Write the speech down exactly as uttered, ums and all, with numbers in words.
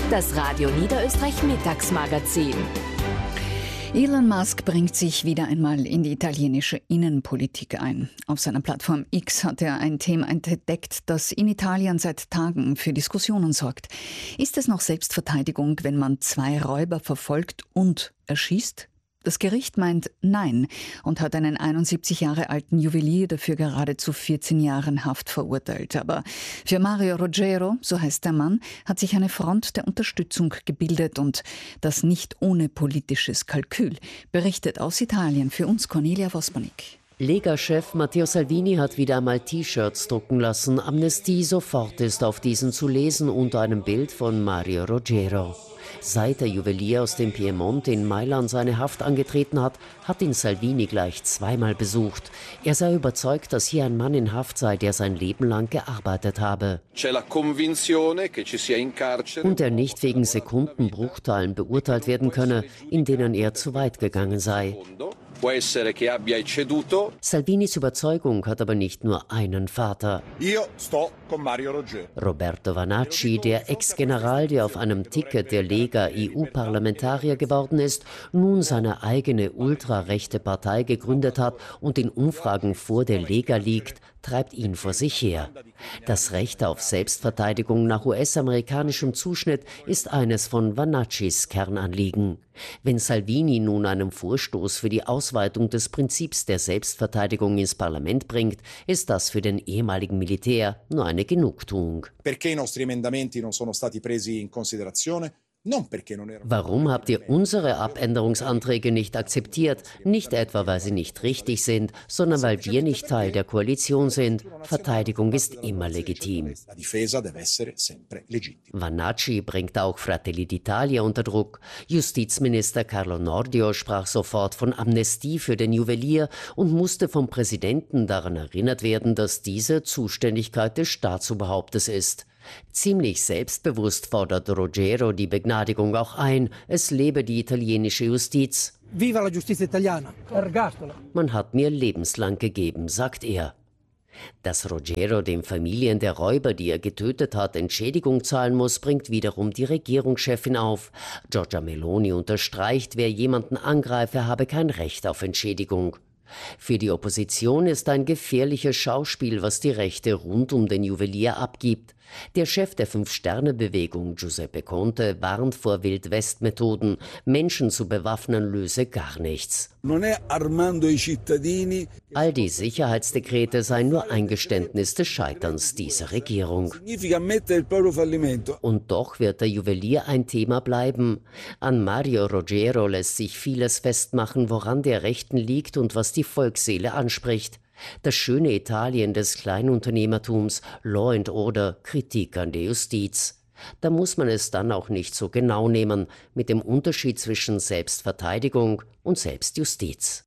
Das Radio Niederösterreich Mittagsmagazin. Elon Musk bringt sich wieder einmal in die italienische Innenpolitik ein. Auf seiner Plattform X hat er ein Thema entdeckt, das in Italien seit Tagen für Diskussionen sorgt. Ist es noch Selbstverteidigung, wenn man zwei Räuber verfolgt und erschießt? Das Gericht meint nein und hat einen einundsiebzig Jahre alten Juwelier dafür gerade zu vierzehn Jahren Haft verurteilt. Aber für Mario Rogero, so heißt der Mann, hat sich eine Front der Unterstützung gebildet und das nicht ohne politisches Kalkül. Berichtet aus Italien für uns Cornelia Vospanik. Lega-Chef Matteo Salvini hat wieder einmal T-Shirts drucken lassen. Amnestie sofort ist auf diesen zu lesen unter einem Bild von Mario Rogero. Seit der Juwelier aus dem Piemont in Mailand seine Haft angetreten hat, hat ihn Salvini gleich zweimal besucht. Er sei überzeugt, dass hier ein Mann in Haft sei, der sein Leben lang gearbeitet habe. Und er nicht wegen Sekundenbruchteilen beurteilt werden könne, in denen er zu weit gegangen sei. Salvinis Überzeugung hat aber nicht nur einen Vater. Roberto Vanacci, der Ex-General, der auf einem Ticket der Lega E U-Parlamentarier geworden ist, nun seine eigene ultrarechte Partei gegründet hat und in Umfragen vor der Lega liegt, treibt ihn vor sich her. Das Recht auf Selbstverteidigung nach U S-amerikanischem Zuschnitt ist eines von Vanaccis Kernanliegen. Wenn Salvini nun einen Vorstoß für die Ausweitung des Prinzips der Selbstverteidigung ins Parlament bringt, ist das für den ehemaligen Militär nur eine Genugtuung. Perché i nostri emendamenti non sono stati presi in considerazione? Warum habt ihr unsere Abänderungsanträge nicht akzeptiert? Nicht etwa, weil sie nicht richtig sind, sondern weil wir nicht Teil der Koalition sind. Verteidigung ist immer legitim. Vanacci bringt auch Fratelli d'Italia unter Druck. Justizminister Carlo Nordio sprach sofort von Amnestie für den Juwelier und musste vom Präsidenten daran erinnert werden, dass diese Zuständigkeit des Staatsoberhauptes ist. Ziemlich selbstbewusst fordert Rogero die Begnadigung auch ein. Es lebe die italienische Justiz. Viva la giustizia italiana. Ergastolo. Man hat mir lebenslang gegeben, sagt er. Dass Rogero den Familien der Räuber, die er getötet hat, Entschädigung zahlen muss, bringt wiederum die Regierungschefin auf. Giorgia Meloni unterstreicht, wer jemanden angreife, habe kein Recht auf Entschädigung. Für die Opposition ist ein gefährliches Schauspiel, was die Rechte rund um den Juwelier abgibt. Der Chef der Fünf-Sterne-Bewegung, Giuseppe Conte, warnt vor Wild-West-Methoden. Menschen zu bewaffnen löse gar nichts. All die Sicherheitsdekrete seien nur Eingeständnis des Scheiterns dieser Regierung. Und doch wird der Juwelier ein Thema bleiben. An Mario Rogero lässt sich vieles festmachen, woran der Rechten liegt und was die Volksseele anspricht. Das schöne Italien des Kleinunternehmertums, Law and Order, Kritik an der Justiz. Da muss man es dann auch nicht so genau nehmen, mit dem Unterschied zwischen Selbstverteidigung und Selbstjustiz.